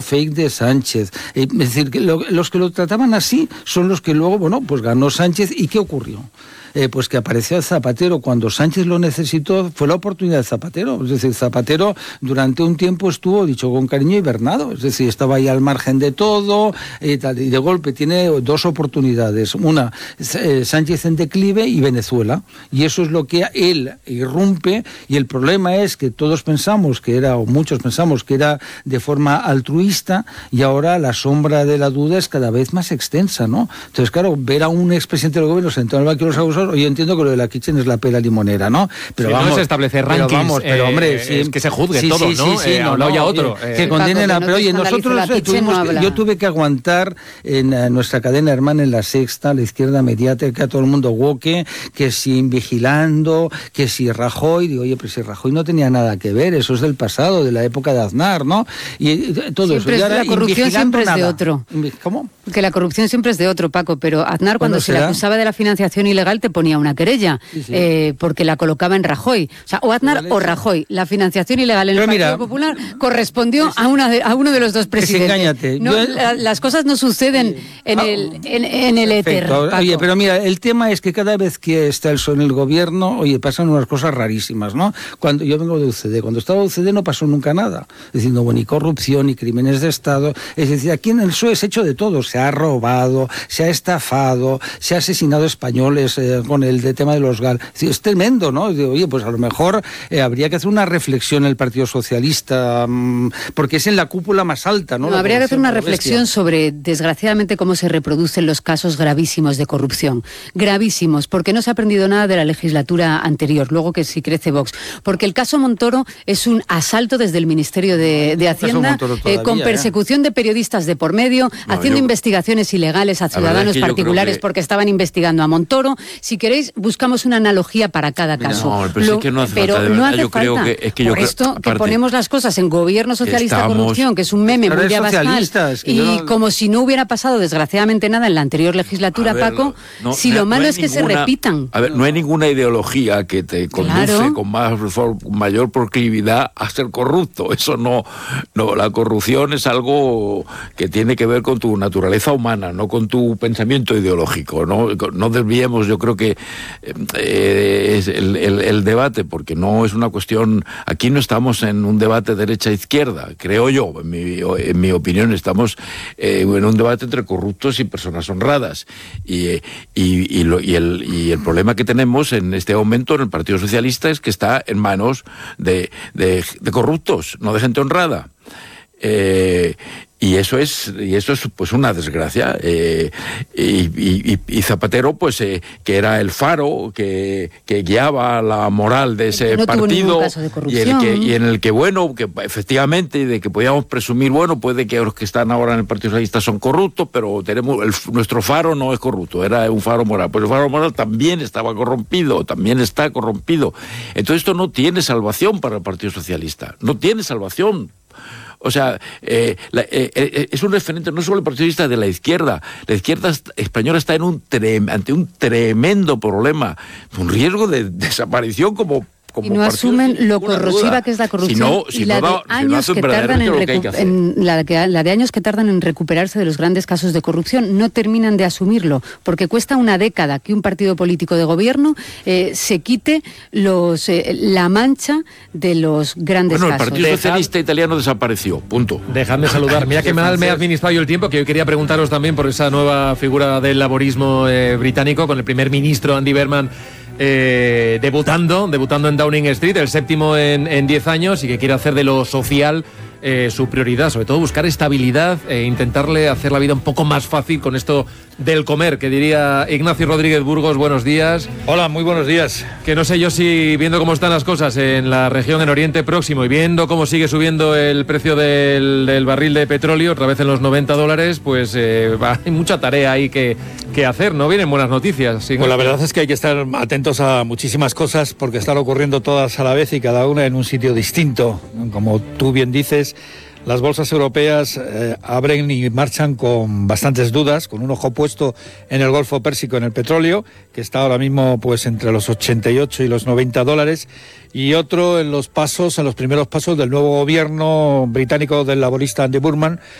fake de Sánchez. Es decir, que los que lo trataban así son los que luego, bueno, pues ganó Sánchez. ¿Y qué ocurrió? Pues que apareció Zapatero. Cuando Sánchez lo necesitó, fue la oportunidad de Zapatero. Es decir, Zapatero durante un tiempo estuvo, dicho con cariño, hibernado. Es decir, estaba ahí al margen de todo, y de golpe tiene dos oportunidades. Una, Sánchez en declive, y Venezuela. Y eso es lo que él irrumpe, y el problema es que todos pensamos que era, o muchos pensamos que era de forma altruista, y ahora la sombra de la duda es cada vez más extensa, ¿no? Entonces, claro, ver a un expresidente del gobierno sentado en el banquillo de los abusos. Yo entiendo que lo de la Kitchen es la pela limonera, ¿no? Pero vamos, no es establecer rankings, pero hombre, sí, es que se juzgue todo, ¿no? No, ya otro. Que condenen a... Pero oye, nosotros yo tuve que aguantar en nuestra cadena hermana en La Sexta, la izquierda mediática, todo el mundo woke, que si Vigilando, que si Rajoy. Digo, oye, pero si Rajoy no tenía nada que ver, eso es del pasado, de la época de Aznar, ¿no? Y todo siempre eso. Y ahora, la corrupción siempre es de otro. ¿Cómo? Que la corrupción siempre es de otro, Paco, pero Aznar, cuando se le acusaba de la financiación ilegal, te ponía una querella, porque la colocaba en Rajoy. O sea, o Aznar o Rajoy. La financiación ilegal en el Partido Popular correspondió a uno de los dos presidentes. No, las cosas no suceden en el éter, Paco. Oye, pero mira, el tema es que cada vez que está el PSOE en el gobierno, oye, pasan unas cosas rarísimas, ¿no? Cuando yo vengo de UCD, cuando estaba UCD no pasó nunca nada. Es decir, no hubo ni corrupción, ni crímenes de Estado. Es decir, aquí en el PSOE se ha hecho de todo. Se ha robado, se ha estafado, se ha asesinado españoles con el tema de los GAL. Es tremendo, ¿no? Oye, pues a lo mejor habría que hacer una reflexión en el Partido Socialista, porque es en la cúpula más alta, ¿no? Habría que hacer una reflexión sobre, desgraciadamente, cómo se reproducen los casos gravísimos de corrupción. Gravísimos, porque no se ha aprendido nada de la legislatura anterior, luego que sí crece Vox. Porque el caso Montoro es un asalto desde el Ministerio de Hacienda, con persecución de periodistas de por medio, haciendo investigaciones ilegales a ciudadanos particulares porque estaban investigando a Montoro. Si queréis, buscamos una analogía para cada caso. No, pero es que no hace falta, de verdad. Yo creo que por esto que ponemos las cosas en gobierno socialista corrupción, que es un meme muy abascal, como si no hubiera pasado desgraciadamente nada en la anterior legislatura, Paco, si lo malo es que se repitan. A ver, no hay ninguna ideología que te conduce con mayor proclividad a ser corrupto. Eso no, la corrupción es algo que tiene que ver con tu naturaleza humana, no con tu pensamiento ideológico. No desviemos, yo creo que es el debate, porque no es una cuestión, aquí no estamos en un debate derecha-izquierda, creo yo, en mi opinión, estamos en un debate entre corruptos y personas honradas, y el problema que tenemos en este momento en el Partido Socialista es que está en manos de corruptos, no de gente honrada. Y eso es pues una desgracia, y Zapatero pues que era el faro que guiaba la moral de ese partido, y en el que bueno, que efectivamente de que podíamos presumir, bueno, puede que los que están ahora en el Partido Socialista son corruptos, pero nuestro faro no es corrupto, era un faro moral. Pues el faro moral también estaba corrompido, también está corrompido. Entonces esto no tiene salvación para el Partido Socialista, no tiene salvación. O sea, es un referente no solo el Partido Socialista de la izquierda española está ante un tremendo problema, un riesgo de desaparición como y no asumen lo corrosiva que es la corrupción y la de años que tardan en recuperarse de los grandes casos de corrupción. No terminan de asumirlo, porque cuesta una década que un partido político de gobierno se quite la mancha de los grandes casos. Bueno, el Partido Socialista italiano desapareció, punto. Dejadme saludar. Mira que mal me he administrado yo el tiempo, que hoy quería preguntaros también por esa nueva figura del laborismo británico, con el primer ministro Andy Burnham debutando en Downing Street, el séptimo en 10 años, y que quiere hacer de lo social su prioridad, sobre todo buscar estabilidad e intentarle hacer la vida un poco más fácil con esto del comer, que diría Ignacio Rodríguez Burgos. Buenos días. Hola, muy buenos días. Que no sé yo si, viendo cómo están las cosas en la región, en Oriente Próximo, y viendo cómo sigue subiendo el precio del barril de petróleo, otra vez en los $90, pues hay mucha tarea ahí que hacer, ¿no? Vienen buenas noticias. ¿Sí? Pues la verdad es que hay que estar atentos a muchísimas cosas, porque están ocurriendo todas a la vez y cada una en un sitio distinto. Como tú bien dices, las bolsas europeas abren y marchan con bastantes dudas, con un ojo puesto en el Golfo Pérsico, en el petróleo, que está ahora mismo pues entre los 88 y los $90, y otro en los primeros pasos del nuevo gobierno británico del laborista Andy Burnham,